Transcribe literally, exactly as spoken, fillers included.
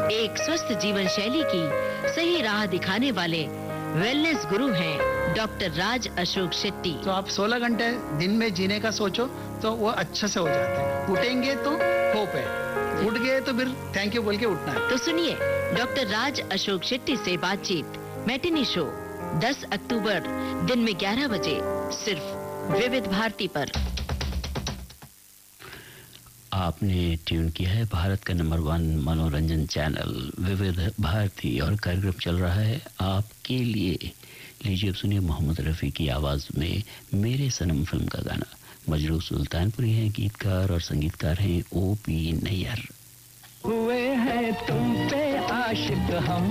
एक स्वस्थ जीवन शैली की सही राह दिखाने वाले वेलनेस गुरु हैं डॉक्टर राज अशोक शेट्टी। तो आप सोलह घंटे दिन में जीने का सोचो तो वो अच्छे से हो जाता है। उठेंगे तो होप है, उठ गए तो फिर थैंक यू बोल के उठना है। तो सुनिए डॉक्टर राज अशोक शेट्टी से बातचीत मैटिनी शो दस अक्टूबर दिन में ग्यारह बजे सिर्फ विविध भारती पर। आपने ट्यून किया है भारत का नंबर वन मनोरंजन चैनल विविध भारती और कार्यक्रम चल रहा है आपके लिए। लीजिए अब सुनिए मोहम्मद रफ़ी की आवाज़ में मेरे सनम फिल्म का गाना। मजरू सुल्तानपुरी हैं गीतकार और संगीतकार हैं ओ पी नैयर। हुए हैं तुम पे आशिक हम